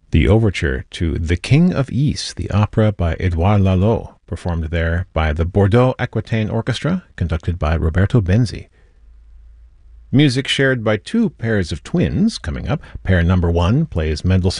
The overture to The King of Ys, the opera by Edouard Lalo, performed there by the Bordeaux Aquitaine Orchestra, conducted by Roberto Benzi. Music shared by two pairs of twins coming up. Pair number one plays Mendelssohn